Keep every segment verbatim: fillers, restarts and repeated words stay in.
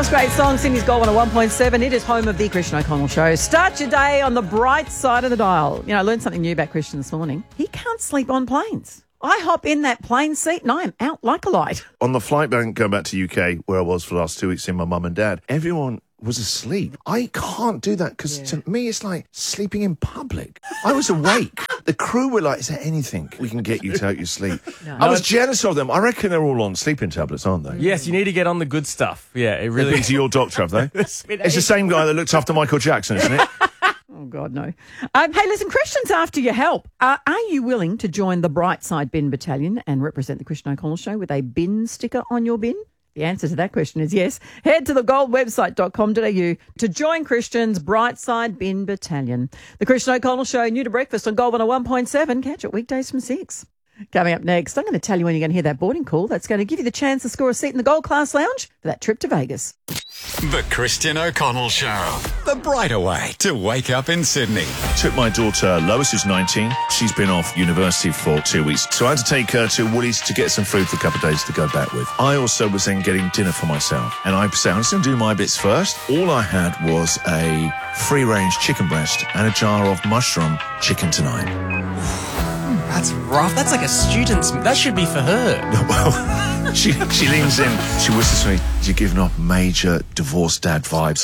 Just great song. Sydney's Gold one oh one point seven. It is home of the Christian O'Connell Show. Start your day on the bright side of the dial. You know, I learned something new about Christian this morning. He can't sleep on planes. I hop in that plane seat and I am out like a light. On the flight back going back to U K, where I was for the last two weeks seeing my mum and dad, everyone was asleep. I can't do that because yeah. to me it's like sleeping in public. I was awake. The crew were like, is there anything we can get you to help you sleep? No. I was jealous of them. I reckon they're all on sleeping tablets, aren't they? Yes, you need to get on the good stuff. Yeah, it really is. To your doctor, have they? It's the same guy that looked after Michael Jackson, isn't it? Oh, God, no. Um, hey, listen, Christian's after your help. Uh, are you willing to join the Brightside Bin Battalion and represent the Christian O'Connell Show with a bin sticker on your bin? The answer to that question is yes. Head to the gold website dot com dot a u to join Christian's Brightside Bin Battalion. The Christian O'Connell Show, new to breakfast on Gold one oh one point seven. Catch it weekdays from six. Coming up next, I'm going to tell you when you're going to hear that boarding call. That's going to give you the chance to score a seat in the Gold Class Lounge for that trip to Vegas. The Christian O'Connell Show. The brighter way to wake up in Sydney. Took my daughter Lois, who's nineteen. She's been off university for two weeks. So I had to take her to Woolies to get some food for a couple of days to go back with. I also was then getting dinner for myself. And I said, I'm just going to do my bits first. All I had was a free-range chicken breast and a jar of mushroom chicken tonight. That's rough. That's like a student's... That should be for her. Well, she she leans in. She whispers to me, you're giving off major divorced dad vibes.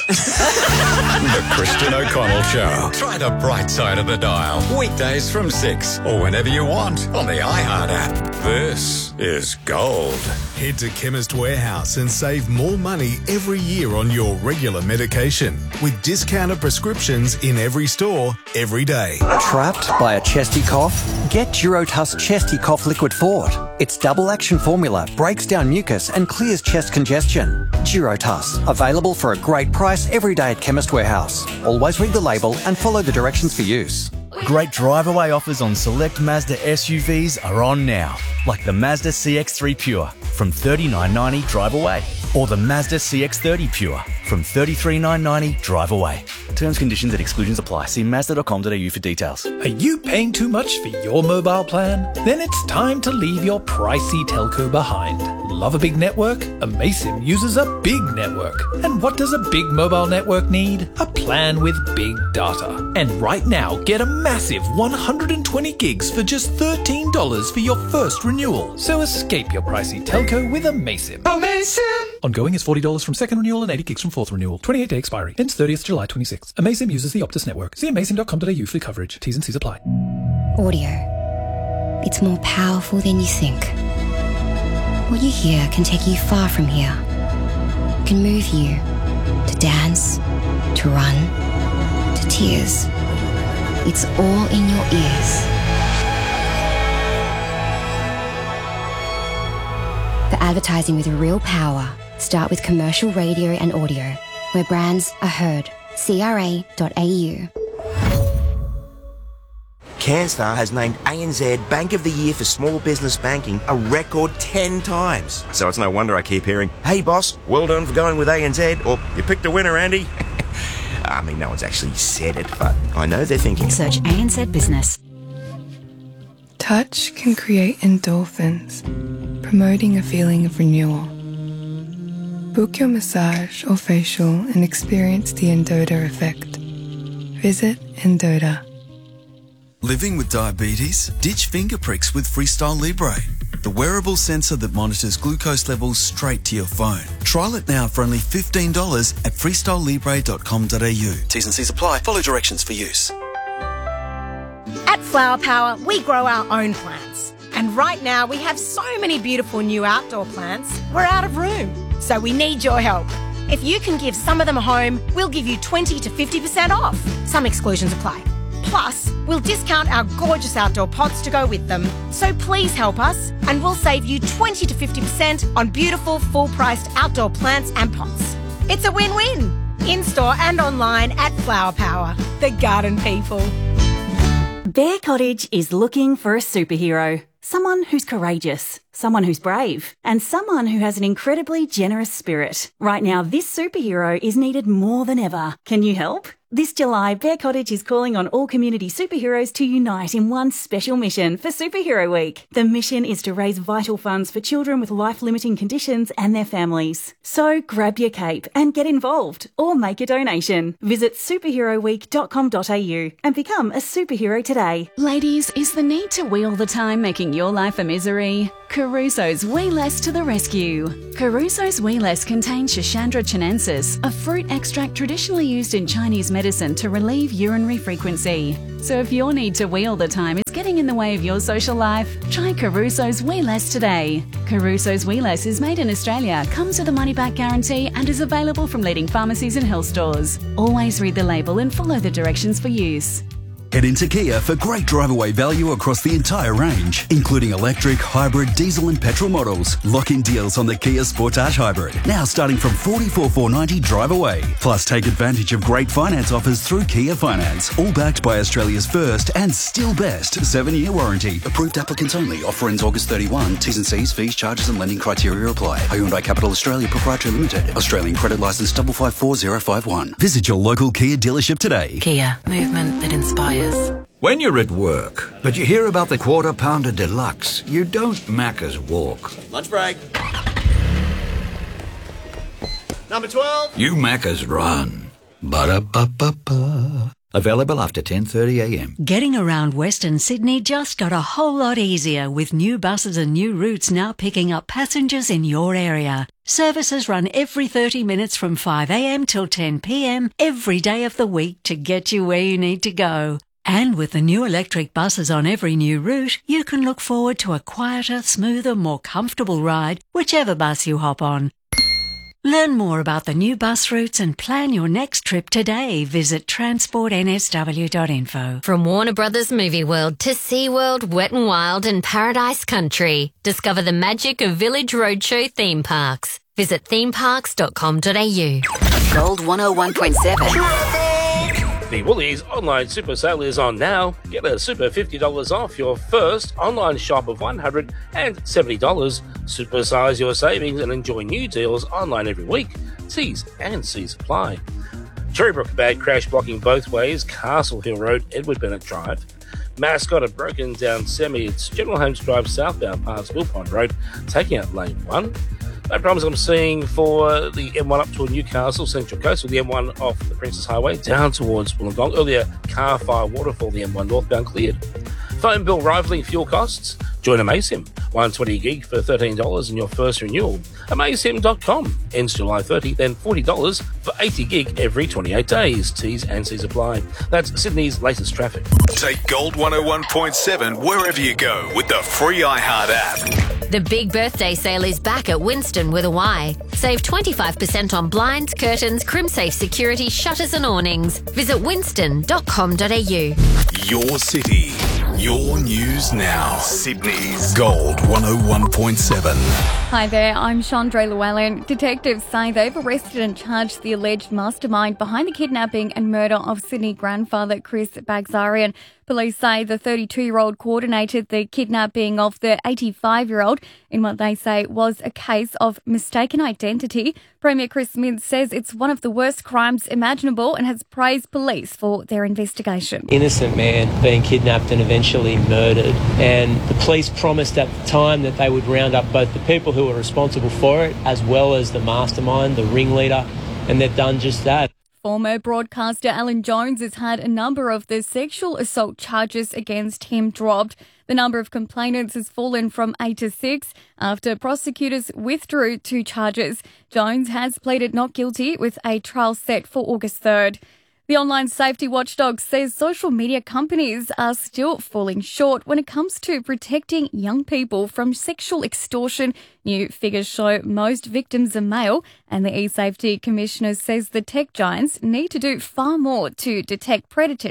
The Christian O'Connell Show. Try the bright side of the dial. Weekdays from six or whenever you want on the iHeart app. This is Gold. Head to Chemist Warehouse and save more money every year on your regular medication with discounted prescriptions in every store, every day. Trapped by a chesty cough? Get Durotus Chesty Cough Liquid Fort. Its double-action formula breaks down mucus and clears chest congestion. Durotus, available for a great price every day at Chemist Warehouse. Always read the label and follow the directions for use. Great drive-away offers on select Mazda S U Vs are on now, like the Mazda C X three Pure from thirty-nine ninety drive away, or the Mazda C X thirty Pure from thirty-three nine ninety drive away. Terms, conditions and exclusions apply. See mazda dot com dot a u for details. Are you paying too much for your mobile plan? Then it's time to leave your pricey telco behind. Love a big network? Amaysim uses a big network. And what does a big mobile network need? A plan with big data. And right now, get a massive one hundred twenty gigs for just thirteen dollars for your first renewal. So escape your pricey telco with Amaysim. Amaysim! Ongoing is forty dollars from second renewal and eighty gigs from fourth renewal. twenty-eight day expiry. Ends thirtieth July twenty-sixth. Amaysim uses the Optus network. See amaysim dot com dot a u for coverage. T's and C's apply. Audio. It's more powerful than you think. What you hear can take you far from here. It can move you to dance, to run, to tears. It's all in your ears. For advertising with real power, start with commercial radio and audio, where brands are heard. C R A dot A U. CanStar has named A N Z Bank of the Year for Small Business Banking a record ten times. So it's no wonder I keep hearing, hey boss, well done for going with A N Z, or you picked a winner, Andy. I mean, no one's actually said it, but I know they're thinking. Search A N Z Business. Touch can create endorphins, promoting a feeling of renewal. Book your massage or facial and experience the Endota effect. Visit Endota. Living with diabetes? Ditch finger pricks with Freestyle Libre, the wearable sensor that monitors glucose levels straight to your phone. Trial it now for only fifteen dollars at freestyle libre dot com dot a u. T's and C's apply. Follow directions for use. At Flower Power, we grow our own plants. And right now, we have so many beautiful new outdoor plants, we're out of room. So we need your help. If you can give some of them a home, we'll give you twenty to fifty percent off. Some exclusions apply. Plus, we'll discount our gorgeous outdoor pots to go with them. So please help us, and we'll save you twenty to fifty percent on beautiful, full-priced outdoor plants and pots. It's a win-win. In-store and online at Flower Power, the garden people. Bear Cottage is looking for a superhero. Someone who's courageous. someone who's brave, and someone who has an incredibly generous spirit. Right now, this superhero is needed more than ever. Can you help? This July, Bear Cottage is calling on all community superheroes to unite in one special mission for Superhero Week. The mission is to raise vital funds for children with life-limiting conditions and their families. So grab your cape and get involved, or make a donation. Visit superhero week dot com dot a u and become a superhero today. Ladies, is the need to wheel the time making your life a misery? Caruso's Wee Less to the rescue. Caruso's Wee Less contains Schisandra chinensis, a fruit extract traditionally used in Chinese medicine to relieve urinary frequency. So if your need to wheel the time is getting in the way of your social life, try Caruso's Wee Less today. Caruso's Wee Less is made in Australia, comes with a money-back guarantee and is available from leading pharmacies and health stores. Always read the label and follow the directions for use. Head into Kia for great drive-away value across the entire range, including electric, hybrid, diesel and petrol models. Lock-in deals on the Kia Sportage Hybrid, now starting from forty-four thousand four hundred ninety dollars drive away. Plus, take advantage of great finance offers through Kia Finance, all backed by Australia's first and still best seven-year warranty. Approved applicants only. Offer ends August thirty-first. T's and C's, fees, charges and lending criteria apply. Hyundai Capital Australia Proprietary Limited. Australian credit licence five five four zero five one. Visit your local Kia dealership today. Kia, movement that inspires. When you're at work, but you hear about the Quarter Pounder Deluxe, you don't Macca's walk. Lunch break. Number twelve. You Macca's run. Ba-da-ba-ba-ba. Available after ten thirty a m. Getting around Western Sydney just got a whole lot easier with new buses and new routes now picking up passengers in your area. Services run every thirty minutes from five a m till ten p m every day of the week to get you where you need to go. And with the new electric buses on every new route, you can look forward to a quieter, smoother, more comfortable ride, whichever bus you hop on. Learn more about the new bus routes and plan your next trip today. Visit transport n s w dot info. From Warner Brothers Movie World to SeaWorld, Wet n Wild and Paradise Country. Discover the magic of Village Roadshow theme parks. Visit theme parks dot com dot a u. Gold one oh one point seven. The Woolies online super sale is on now. Get a super fifty dollars off your first online shop of one hundred seventy dollars. Supersize your savings and enjoy new deals online every week. T's and C's apply. Cherrybrook bad crash blocking both ways. Castle Hill Road, Edward Bennett Drive. Mascot a broken down semi. It's General Holmes Drive southbound past Mill Pond Road, taking out lane one. No problems I'm seeing for the M one up toward Newcastle, Central Coast, with the M one off the Princess Highway down towards Wollongong. Earlier, car fire waterfall, the M one northbound cleared. Phone bill rivaling fuel costs? Join Amasim. one hundred twenty gig for thirteen dollars in your first renewal. Amasim dot com. Ends July thirtieth, then forty dollars for eighty gig every twenty-eight days. T's and C's apply. That's Sydney's latest traffic. Take Gold one oh one point seven wherever you go with the free iHeart app. The big birthday sale is back at Winston with a Y. Save twenty-five percent on blinds, curtains, CrimSafe security, shutters and awnings. Visit winston dot com dot a u. Your city, your news now. Sydney's Gold one oh one point seven. Hi there, I'm Chandra Llewellyn. Detectives say they've arrested and charged the alleged mastermind behind the kidnapping and murder of Sydney grandfather Chris Bagzarian. Police say the thirty-two-year-old coordinated the kidnapping of the eighty-five-year-old in what they say was a case of mistaken identity. Premier Chris Minns says it's one of the worst crimes imaginable and has praised police for their investigation. Innocent man being kidnapped and eventually murdered, and the police promised at the time that they would round up both the people who were responsible for it as well as the mastermind, the ringleader, and they've done just that. Former broadcaster Alan Jones has had a number of the sexual assault charges against him dropped. The number of complainants has fallen from eight to six after prosecutors withdrew two charges. Jones has pleaded not guilty with a trial set for August third. The online safety watchdog says social media companies are still falling short when it comes to protecting young people from sexual extortion. New figures show most victims are male, and the eSafety Commissioner says the tech giants need to do far more to detect predators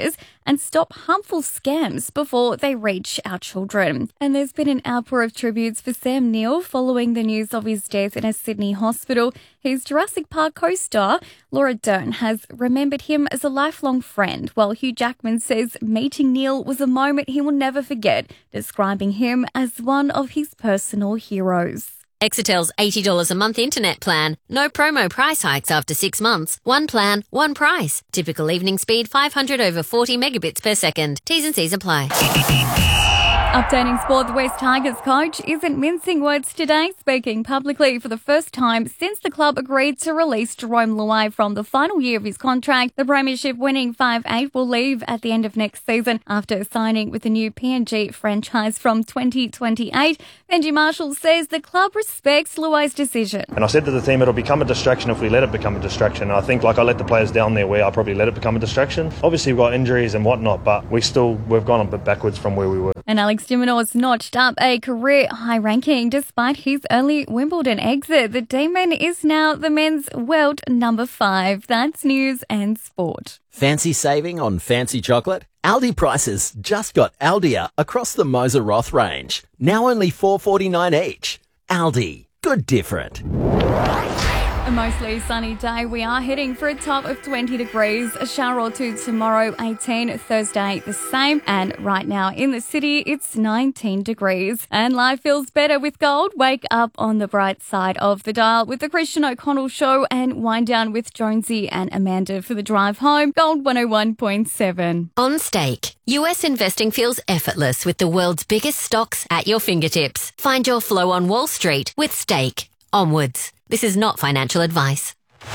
and stop harmful scams before they reach our children. And there's been an outpour of tributes for Sam Neill following the news of his death in a Sydney hospital. His Jurassic Park co-star, Laura Dern, has remembered him as a lifelong friend, while Hugh Jackman says meeting Neil was a moment he will never forget, describing him as one of his personal heroes. Exetel's eighty dollars a month internet plan. No promo price hikes after six months. One plan, one price. Typical evening speed five hundred over forty megabits per second. T's and C's apply. Updating sport, the West Tigers coach isn't mincing words today, speaking publicly for the first time since the club agreed to release Jerome Luai from the final year of his contract. The premiership-winning five eight will leave at the end of next season after signing with the new P N G franchise from twenty twenty-eight. Benji Marshall says the club respects Luai's decision. And I said to the team, it'll become a distraction if we let it become a distraction. And I think, like I let the players down there where I probably let it become a distraction. Obviously, we've got injuries and whatnot, but we still, we've gone a bit backwards from where we were. And Alex de Minaur's notched up a career high ranking despite his early Wimbledon exit. The Demon is now the men's world number five. That's news and sport. Fancy saving on fancy chocolate? Aldi prices just got Aldia across the Moser Roth range. Now only four dollars forty-nine each. Aldi. Good different. A mostly sunny day. We are heading for a top of twenty degrees. A shower or two tomorrow, eighteen. Thursday, the same. And right now in the city, it's nineteen degrees. And life feels better with gold. Wake up on the bright side of the dial with the Christian O'Connell Show and wind down with Jonesy and Amanda for the drive home. Gold one oh one point seven. On Stake. U S investing feels effortless with the world's biggest stocks at your fingertips. Find your flow on Wall Street with Stake. Onwards. This is not financial advice.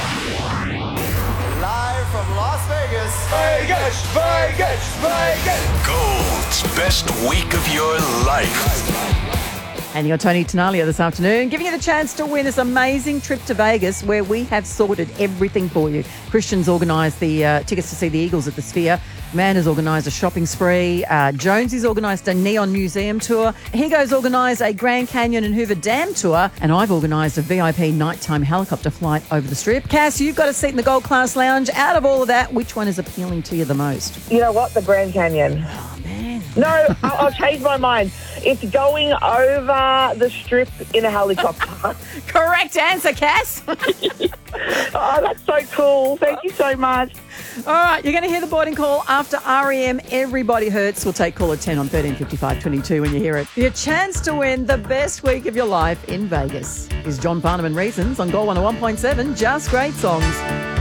Live from Las Vegas. Vegas, Vegas, Vegas. Gold's best week of your life. And you're Tony Tenalia this afternoon, giving you the chance to win this amazing trip to Vegas where we have sorted everything for you. Christian's organised the uh, tickets to see the Eagles at the Sphere. Amanda's organised a shopping spree. Uh, Jonesy's organised a Neon Museum tour. Higo's organised a Grand Canyon and Hoover Dam tour. And I've organised a V I P nighttime helicopter flight over the Strip. Cass, you've got a seat in the Gold Class Lounge. Out of all of that, which one is appealing to you the most? You know what? The Grand Canyon. Oh, man. No, I'll, I'll change my mind. It's going over the Strip in a helicopter. Correct answer, Cass. Oh, that's so cool. Thank you so much. All right, you're going to hear the boarding call after R E M. Everybody Hurts. We'll take call at ten on thirteen fifty-five twenty-two when you hear it. Your chance to win the best week of your life in Vegas is John Barnum and Reasons on Gold one oh one point seven. Just great songs.